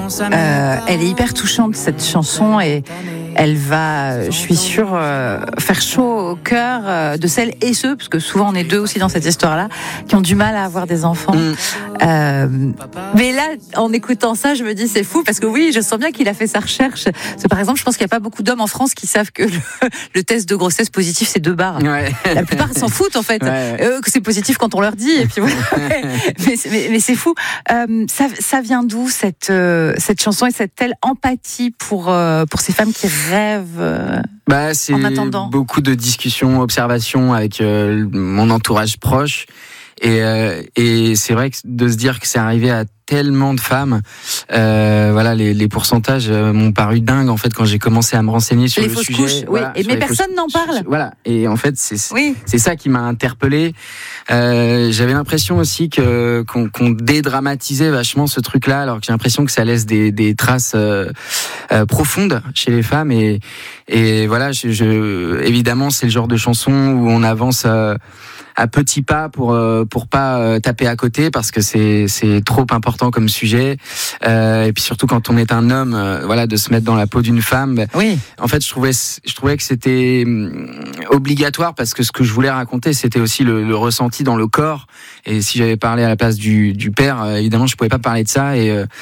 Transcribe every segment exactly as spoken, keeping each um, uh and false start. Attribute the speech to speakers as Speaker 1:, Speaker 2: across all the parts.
Speaker 1: Euh, elle est hyper touchante cette chanson et elle va, je suis sûre, euh, faire chaud au cœur euh, de celles et ceux, parce que souvent on est deux aussi dans cette histoire-là, qui ont du mal à avoir des enfants. Mmh. Euh, mais là, en écoutant ça, je me dis c'est fou, parce que oui, je sens bien qu'il a fait sa recherche. Parce que, par exemple, je pense qu'il n'y a pas beaucoup d'hommes en France qui savent que le, le test de grossesse positif, c'est deux barres. Ouais. La plupart s'en foutent en fait, ouais. euh, que c'est positif quand on leur dit. Et puis voilà. mais, mais, mais c'est fou. Euh, ça, ça vient d'où cette, euh, cette chanson et cette telle empathie pour, euh, pour ces femmes qui rêve euh,
Speaker 2: bah, c'est
Speaker 1: en attendant.
Speaker 2: Beaucoup de discussions, observations avec euh, mon entourage proche. Et, euh, et c'est vrai que de se dire que c'est arrivé à tellement de femmes, euh, voilà, les, les pourcentages m'ont paru dingues en fait quand j'ai commencé à me renseigner sur
Speaker 1: les
Speaker 2: le
Speaker 1: fausses
Speaker 2: sujet.
Speaker 1: Couches,
Speaker 2: voilà,
Speaker 1: oui. Et mais personne n'en parle.
Speaker 2: Voilà. Et en fait, c'est
Speaker 1: oui.
Speaker 2: c'est ça qui m'a interpellé. Euh, j'avais l'impression aussi que qu'on, qu'on dédramatisait vachement ce truc-là, alors que j'ai l'impression que ça laisse des, des traces euh, euh, profondes chez les femmes. Et, et voilà, je, je, évidemment, c'est le genre de chanson où on avance. Euh, à petits pas pour euh, pour pas euh, taper à côté, parce que c'est c'est trop important comme sujet, euh, et puis surtout quand on est un homme, euh, voilà, de se mettre dans la peau d'une femme.
Speaker 1: Oui.
Speaker 2: En fait, je trouvais je trouvais que c'était obligatoire, parce que ce que je voulais raconter, c'était aussi le, le ressenti dans le corps. Et si j'avais parlé à la place du du père, euh, évidemment, je pouvais pas parler de ça. Et euh,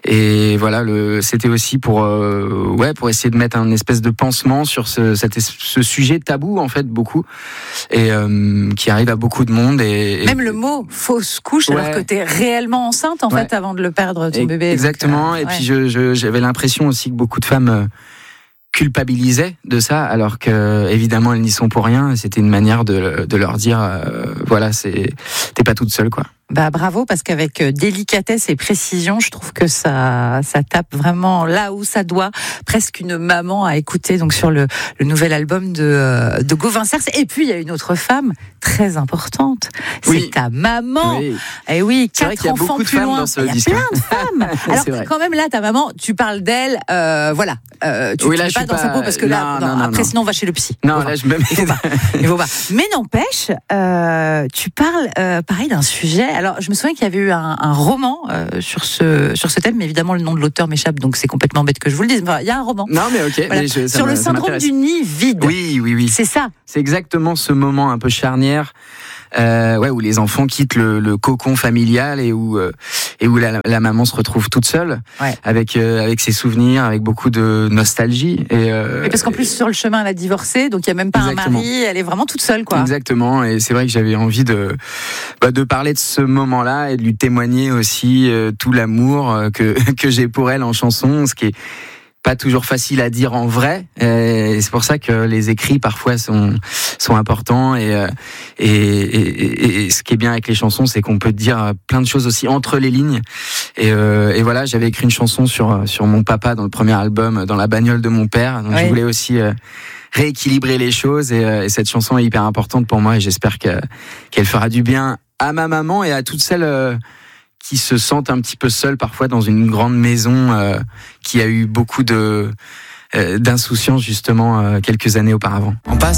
Speaker 2: et voilà, le c'était aussi pour euh, ouais pour essayer de mettre un espèce de pansement sur ce cette, ce sujet tabou en fait, beaucoup, et euh, qui arrive à beaucoup de monde. Et, et...
Speaker 1: Même le mot fausse couche, ouais. Alors que t'es réellement enceinte en ouais. fait avant de le perdre, ton et, bébé.
Speaker 2: Exactement.
Speaker 1: Donc, euh,
Speaker 2: et
Speaker 1: ouais.
Speaker 2: puis je, je, j'avais l'impression aussi que beaucoup de femmes euh, culpabilisaient de ça, alors que évidemment elles n'y sont pour rien. C'était une manière de, de leur dire, euh, voilà, c'est t'es pas toute seule, quoi.
Speaker 1: Bah bravo, parce qu'avec délicatesse et précision, je trouve que ça ça tape vraiment là où ça doit. Presque une maman à écouter, donc sur le, le nouvel album de de Gauvin Cers. Et puis il y a une autre femme très importante, c'est oui. ta maman. Oui. Et oui,
Speaker 2: c'est
Speaker 1: quatre enfants plus loin.
Speaker 2: Il y a
Speaker 1: plein de femmes. Alors quand même là, ta maman, tu parles d'elle, euh, voilà. Euh, tu
Speaker 2: oui,
Speaker 1: ne
Speaker 2: là,
Speaker 1: es pas dans
Speaker 2: pas...
Speaker 1: sa peau, parce que
Speaker 2: non,
Speaker 1: là, non,
Speaker 2: non, non,
Speaker 1: après
Speaker 2: non.
Speaker 1: sinon on va chez le psy.
Speaker 2: Non,
Speaker 1: bon,
Speaker 2: là je me mets.
Speaker 1: Il faut pas. Il faut pas. Mais n'empêche, euh, tu parles euh, pareil d'un sujet. Alors, je me souviens qu'il y avait eu un, un roman euh, sur ce sur ce thème, mais évidemment le nom de l'auteur m'échappe, donc c'est complètement bête que je vous le dise. Enfin, il y a un roman.
Speaker 2: Non, mais ok.
Speaker 1: Voilà.
Speaker 2: Mais je,
Speaker 1: sur
Speaker 2: me,
Speaker 1: le syndrome du nid vide.
Speaker 2: Oui, oui, oui.
Speaker 1: C'est ça.
Speaker 2: C'est exactement ce moment un peu charnière. Euh, ouais, où les enfants quittent le, le cocon familial et où euh, et où la, la maman se retrouve toute seule, ouais. avec euh, avec ses souvenirs, avec beaucoup de nostalgie. Et, euh,
Speaker 1: et parce qu'en plus sur le chemin elle a divorcé, donc il y a même pas exactement. un mari, elle est vraiment toute seule, quoi.
Speaker 2: Exactement. Et c'est vrai que j'avais envie de bah, de parler de ce moment-là et de lui témoigner aussi euh, tout l'amour euh, que que j'ai pour elle en chanson, ce qui est pas toujours facile à dire en vrai, et c'est pour ça que les écrits parfois sont sont importants, et et, et, et ce qui est bien avec les chansons, c'est qu'on peut dire plein de choses aussi entre les lignes. Et, euh, et voilà, j'avais écrit une chanson sur sur mon papa dans le premier album, dans la bagnole de mon père, donc oui. je voulais aussi euh, rééquilibrer les choses, et, et cette chanson est hyper importante pour moi, et j'espère que qu'elle fera du bien à ma maman et à toutes celles euh, qui se sentent un petit peu seuls parfois dans une grande maison euh, qui a eu beaucoup de euh, d'insouciance justement euh, quelques années auparavant.
Speaker 3: On passe